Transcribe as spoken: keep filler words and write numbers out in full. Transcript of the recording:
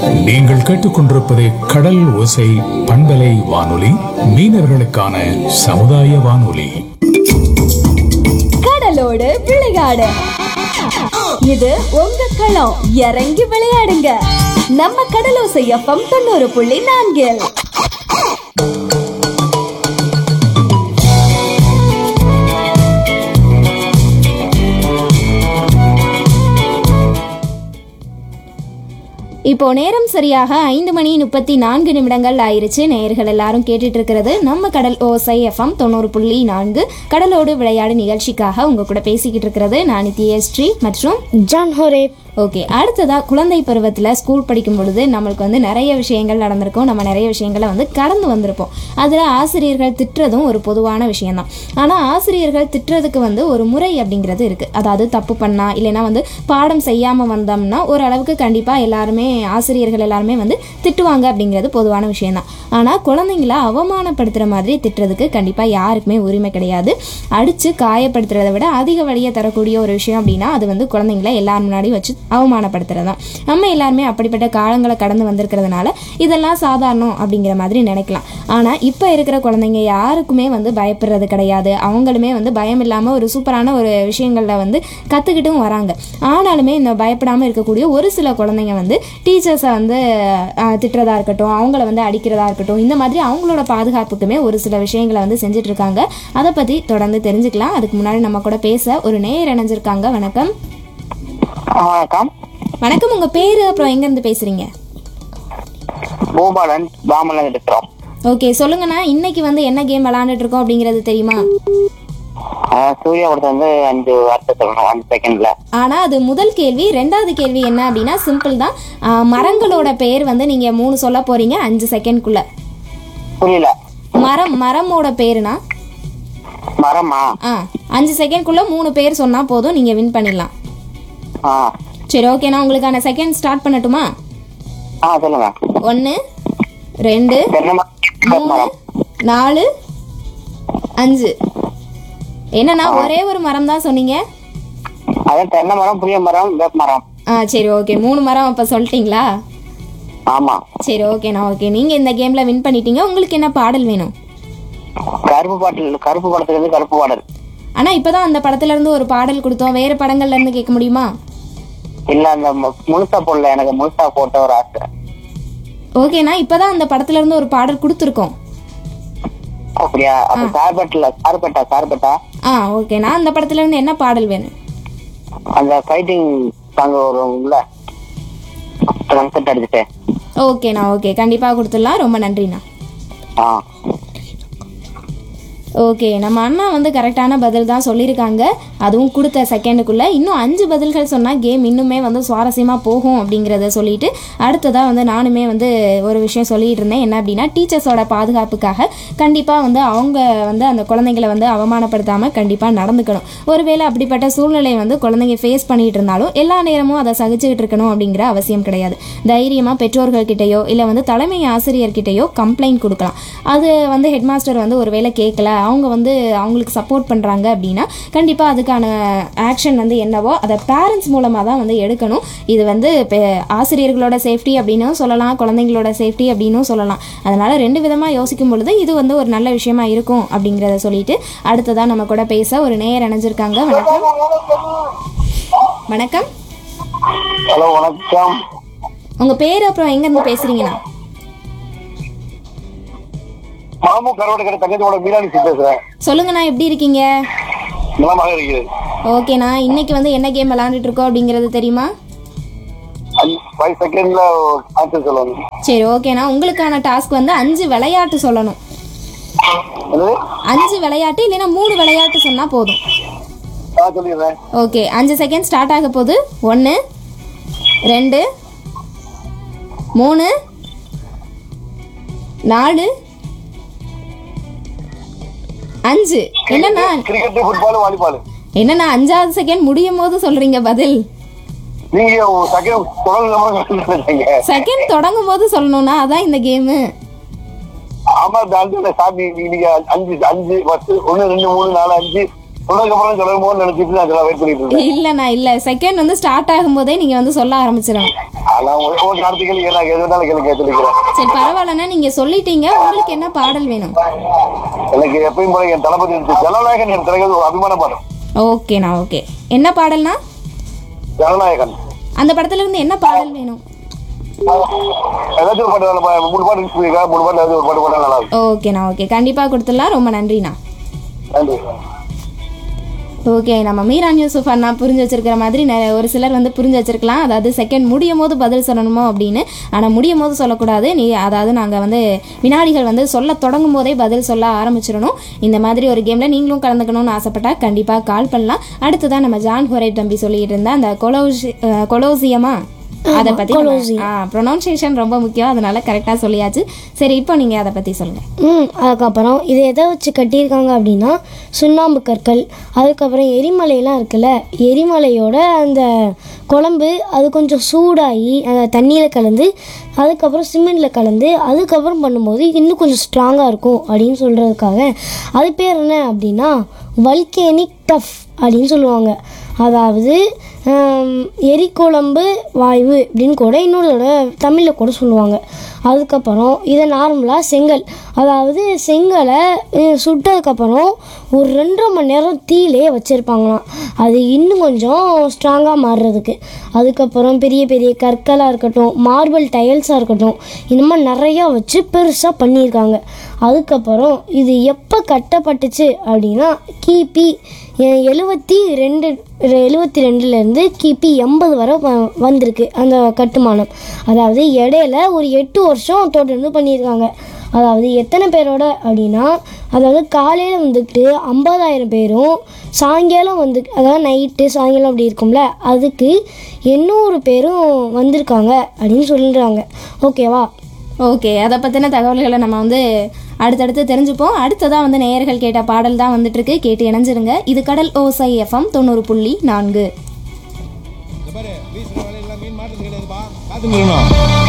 நீங்கள் கேட்டுக்கொண்டிருப்பது கடல் ஓசை பண்பலை வானொலி, மீனவர்களுக்கான சமுதாய வானொலி. கடலோடு விளையாடு, இது உங்க களம். இறங்கி விளையாடுங்க, நம்ம கடலோசை எஃப்எம் தொண்ணூறு புள்ளி நான்கில். இப்போ நேரம் சரியாக ஐந்து மணி முப்பத்தி நான்கு நிமிடங்கள் ஆயிருச்சு. நேயர்கள் எல்லாரும் கேட்டுட்டு இருக்கிறது நம்ம கடல் ஓசை எஃப்எம் தொண்ணூறு புள்ளி நான்கு கடலோடு விளையாடு நிகழ்ச்சிக்காக உங்க கூட பேசிக்கிட்டு இருக்கிறது நான் நித்யஸ்ரீ மற்றும் ஜான் ஹோரே. ஓகே, அடுத்ததா குழந்தை பருவத்தில் ஸ்கூல் படிக்கும் பொழுது நம்மளுக்கு வந்து நிறைய விஷயங்கள் நடந்திருக்கும். நம்ம நிறைய விஷயங்களை வந்து கடந்து வந்திருப்போம். அதில் ஆசிரியர்கள் திட்டுறதும் ஒரு பொதுவான விஷயம்தான். ஆனால் ஆசிரியர்கள் திட்டுறதுக்கு வந்து ஒரு முறை அப்படிங்கிறது இருக்குது. அதாவது தப்பு பண்ணா இல்லைன்னா வந்து பாடம் செய்யாமல் வந்தோம்னா ஓரளவுக்கு கண்டிப்பாக எல்லாருமே ஆசிரியர்கள் எல்லாருமே வந்து திட்டுவாங்க அப்படிங்கிறது பொதுவான விஷயம்தான். ஆனால் குழந்தைங்கள அவமானப்படுத்துகிற மாதிரி திட்டுறதுக்கு கண்டிப்பாக யாருக்குமே உரிமை கிடையாது. அடித்து காயப்படுத்துறதை விட அதிக வழியை தரக்கூடிய ஒரு விஷயம் அப்படின்னா அது வந்து குழந்தைங்கள எல்லாரும் முன்னாடி வச்சு அவமானப்படுத்துறது தான். நம்ம எல்லாருமே அப்படிப்பட்ட காலங்களை கடந்து வந்திருக்கிறதுனால இதெல்லாம் சாதாரணம் அப்படிங்கிற மாதிரி நினைக்கலாம். ஆனால் இப்போ இருக்கிற குழந்தைங்க யாருக்குமே வந்து பயப்படுறது கிடையாது. அவங்களுமே வந்து பயம் இல்லாமல் ஒரு சூப்பரான ஒரு விஷயங்களில் வந்து கற்றுக்கிட்டும் வராங்க. ஆனாலுமே இந்த பயப்படாமல் இருக்கக்கூடிய ஒரு சில குழந்தைங்க வந்து டீச்சர்ஸை வந்து திட்டுறதா இருக்கட்டும், அவங்கள வந்து அடிக்கிறதா இருக்கட்டும், இந்த மாதிரி அவங்களோட பாதுகாப்புக்குமே ஒரு சில விஷயங்களை வந்து செஞ்சுட்டு இருக்காங்க. அதை பற்றி தொடர்ந்து தெரிஞ்சுக்கலாம். அதுக்கு முன்னாடி நம்ம கூட பேச ஒரு நேயர் இணைஞ்சிருக்காங்க. வணக்கம். வணக்கம். வணக்கம், உங்க பேரு அப்புறம் எங்க இருந்து பேசுறீங்க? பூபாலன் பாமல இருக்கிறோம். ஓகே, சொல்லுங்கண்ணா. இன்னைக்கு வந்து என்ன கேம் விளையாண்டுட்டு இருக்கோம் அப்படிங்கிறது தெரியுமா? சூர்யா கொடுத்த வந்து அஞ்சு வார்த்தை சொல்லணும் அஞ்சு செகண்ட்ல. ஆனா அது முதல் கேள்வி. ரெண்டாவது கேள்வி என்ன அப்படின்னா சிம்பிள் தான். மரங்களோட பெயர் வந்து நீங்க மூணு சொல்ல போறீங்க அஞ்சு செகண்ட்குள்ள. புரியல. மரம் மரமோட பேருனா மரமா? ஆ அஞ்சு செகண்ட்குள்ள மூணு பேர் சொன்னா போதும், நீங்க வின் பண்ணிடலாம். ஆ சரி, ஓகே. நான் உங்களுக்கான செகண்ட் ஸ்டார்ட் பண்ணட்டுமா? ஆ சொல்லுங்க. ஒன்று, ரெண்டு, மூணு, நாலு, அஞ்சு. என்னன்னா ஒரே ஒரு மரம் தான் சொன்னீங்க. அதான் தென்னை மரம், புளிய மரம், வேப்ப மரம். ஆ சரி, ஓகே. மூணு மரம் அப்ப சொல்லிட்டீங்களா? ஆமா. சரி, ஓகேண்ணா. ஓகே, நீங்க இந்த கேம்ல வின் பண்ணிட்டீங்க. உங்களுக்கு என்ன பாடல் வேணும்? கருப்பு பாட்டில், கருப்பு படத்துல இருந்து கருப்பு பாடல். ஆனா இப்பதான் அந்த படத்துல இருந்து ஒரு பாடல் கொடுத்தோம். வேற படங்கள்ல இருந்து கேட்க முடியுமா? இல்ல, அந்த முழுசா போடல, எனக்கு முழுசா போட்ட ஒரு ஆசை. ஓகேண்ணா, இப்பதான் அந்த படத்துல இருந்து ஒரு பாடல் கொடுத்துருக்கோம். அப்படியா? அப்ப சார்பட்டல, சார்பட்டா சார்பட்டா ஆ ஓகேண்ணா, அந்த படத்துல இருந்து என்ன பாடல் வேணும்? அந்த ஃபைட்டிங் சாங் வரும்ல, கன்செப்ட் அடிச்சுட்டேன். ஓகேண்ணா, ஓகே, கண்டிப்பா கொடுத்துடலாம். ரொம்ப நன்றிண்ணா. ஆ ஓகே, நம்ம அண்ணா வந்து கரெக்டான பதில் தான் சொல்லியிருக்காங்க. அதுவும் கொடுத்த செகண்டுக்குள்ளே. இன்னும் அஞ்சு பதில்கள் சொன்னால் கேம் இன்னுமே வந்து சுவாரஸ்யமாக போகும் அப்படிங்கிறத சொல்லிட்டு அடுத்ததாக வந்து நானுமே வந்து ஒரு விஷயம் சொல்லிகிட்டு இருந்தேன். என்ன அப்படின்னா டீச்சர்ஸோட பாதுகாப்புக்காக கண்டிப்பாக வந்து அவங்க வந்து அந்த குழந்தைங்களை வந்து அவமானப்படுத்தாமல் கண்டிப்பாக நடந்துக்கணும். ஒருவேளை அப்படிப்பட்ட சூழ்நிலை வந்து குழந்தைங்க ஃபேஸ் பண்ணிகிட்டு இருந்தாலும் எல்லா நேரமும் அதை சகிச்சுக்கிட்டு இருக்கணும் அப்படிங்கிற அவசியம் கிடையாது. தைரியமாக பெற்றோர்கள்கிட்டையோ இல்லை வந்து தலைமை ஆசிரியர்கிட்டையோ கம்ப்ளைண்ட் கொடுக்கலாம். அது வந்து ஹெட் மாஸ்டர் வந்து ஒரு வேளை கேட்கல, அவங்க வந்து அவங்களுக்கு சப்போர்ட் பண்ணுறாங்க அப்படின்னா கண்டிப்பாக அதுக்கான ஆக்ஷன் வந்து என்னவோ அதை பேரண்ட்ஸ் மூலமாக தான் வந்து எடுக்கணும். இது வந்து இப்போ ஆசிரியர்களோட சேஃப்டி அப்படின்னும் சொல்லலாம், குழந்தைங்களோட சேஃப்டி அப்படின்னும் சொல்லலாம். அதனால் ரெண்டு விதமாக யோசிக்கும் பொழுது இது வந்து ஒரு நல்ல விஷயமா இருக்கும் அப்படிங்கிறத சொல்லிட்டு அடுத்ததாக நம்ம கூட பேச ஒரு நேயர் இணைஞ்சிருக்காங்க. வணக்கம். வணக்கம். ஹலோ, வணக்கம். உங்கள் பேர் அப்புறம் எங்கேருந்து பேசுகிறீங்கண்ணா? சொல்லுங்கண்ணா, எப்படி இருக்கீங்க? ஓகேண்ணா, இன்னைக்கு வந்து என்ன கேம் விளையாண்டுட்டு இருக்கோம் அப்படிங்கிறது தெரியுமா? சரி, ஓகேண்ணா, உங்களுக்கான டாஸ்க் வந்து அஞ்சு விளையாட்டு சொல்லணும். அஞ்சு விளையாட்டு இல்லைன்னா மூணு விளையாட்டு சொன்னா போதும். ஓகே, அஞ்சு செகண்ட் ஸ்டார்ட் ஆக போகுது. ஒன்று, ரெண்டு, மூணு, நாலு, அஞ்சு. என்னன்னா என்னன்னா அஞ்சாவது செகண்ட் முடியும் போது சொல்றீங்க பதில். செகண்ட் தொடங்கும் போது சொல்லணும்னா அதான் இந்த கேமு. இல்லண்ணா, இல்ல, செகண்ட் வந்து ஸ்டார்ட் ஆகும் போதே நீங்க வந்து சொல்ல ஆரம்பிச்சிடணும். நான் உங்களுக்கு அடுத்த கேள்வி கேட்க எது வேணாலும் கேள்வி கேட்டுக்கிறேன். சரி பரவாயில்லண்ணா, நீங்கள் சொல்லிட்டீங்க. உங்களுக்கு என்ன பாடல் வேணும்? எனக்கு எப்பயும் போல என் தளபதி ஜனநாயகன் என் திரைகள் ஒரு அபிமான பாடம். ஓகேண்ணா, ஓகே. என்ன பாடல்னா? ஜனநாயகன். அந்த படத்துல இருந்து என்ன பாடல் வேணும்? ஏதாச்சும் ஒரு பாட்டு, மூணு பாட்டு மூணு பாட்டு ஏதாச்சும் ஒரு பாட்டு போட்டா நல்லா இருக்கும். ஓகேண்ணா, ஓகே. கண்டிப்பாக கொடுத்துடலாம். ரொம்ப நன்றிண்ணா. நன்றி. ஓகே, நம்ம மீரான் யூசுப் அண்ணா புரிஞ்சு வச்சிருக்கிற மாதிரி நிறைய ஒரு சிலர் வந்து புரிஞ்சு வச்சிருக்கலாம். அதாவது செகண்ட் முடியும் போது பதில் சொல்லணுமோ அப்படின்னு. ஆனால் முடியும் போது சொல்லக்கூடாது. நீ அதாவது நாங்கள் வந்து வினாடிகள் வந்து சொல்ல தொடங்கும் போதே பதில் சொல்ல ஆரம்பிச்சிடணும். இந்த மாதிரி ஒரு கேமில் நீங்களும் கலந்துக்கணும்னு ஆசைப்பட்டா கண்டிப்பாக கால் பண்ணலாம். அடுத்ததான் நம்ம ஜான் ஹொரை தம்பி சொல்லிட்டு இருந்தா அந்த கொலோசி கொலோசியமா அதை பற்றி ப்ரொனவுன்சியேஷன் ரொம்ப முக்கியம், அதனால கரெக்டாக சொல்லியாச்சு. சரி, இப்போ நீங்கள் அதை பற்றி சொல்லுங்கள். ம் அதுக்கப்புறம் இதை எதை வச்சு கட்டியிருக்காங்க அப்படின்னா சுண்ணாம்பு கற்கள், அதுக்கப்புறம் எரிமலையெல்லாம் இருக்குல்ல, எரிமலையோட அந்த குழம்பு அது கொஞ்சம் சூடாகி அந்த தண்ணியில் கலந்து அதுக்கப்புறம் சிமெண்டில் கலந்து அதுக்கப்புறம் பண்ணும்போது இன்னும் கொஞ்சம் ஸ்ட்ராங்காக இருக்கும் அப்படின்னு சொல்கிறதுக்காக அது பேர் என்ன அப்படின்னா வல்கேனிக் டஃப் அப்படின்னு சொல்லுவாங்க. அதாவது எரிக்குழம்பு வாயு அப்படின்னு கூட இன்னொரு தமிழில் கூட சொல்லுவாங்க. அதுக்கப்புறம் இதை நார்மலாக செங்கல், அதாவது செங்கலை சுட்டதுக்கப்புறம் ஒரு ரெண்டரை மணி நேரம் தீயிலே வச்சுருப்பாங்களாம், அது இன்னும் கொஞ்சம் ஸ்ட்ராங்காக மாறுறதுக்கு. அதுக்கப்புறம் பெரிய பெரிய கற்களாக இருக்கட்டும், மார்பிள் டைல்ஸாக இருக்கட்டும், இந்த மாதிரி நிறையா வச்சு பெருசாக பண்ணியிருக்காங்க. அதுக்கப்புறம் இது எப்போ கட்டப்பட்டுச்சு அப்படின்னா கிபி எழுபத்தி ரெண்டு எழுபத்தி ரெண்டுலேருந்து கிபி எண்பது வரை வ வந்திருக்கு அந்த கட்டுமானம். அதாவது இடையில ஒரு எட்டு வருஷம் தொடர்ந்து பண்ணியிருக்காங்க. அதாவது எத்தனை பேரோட அப்படின்னா, அதாவது காலையில் வந்துட்டு ஐம்பதாயிரம் பேரும், சாயங்காலம் வந்து அதாவது நைட்டு சாயங்காலம் அப்படி இருக்கும்ல அதுக்கு எண்ணூறு பேரும் வந்திருக்காங்க அப்படின்னு சொல்கிறாங்க. ஓகேவா? ஓகே, அதை பற்றின தகவல்களை நம்ம வந்து அடுத்தடுத்து தெரிஞ்சுப்போம். அடுத்ததாக வந்து நேயர்கள் கேட்ட பாடல் தான் வந்துட்டுருக்கு. கேட்டு இணைஞ்சிருங்க. இது கடல் ஓசை எஃப்எம் தொண்ணூறு புள்ளி நான்கு.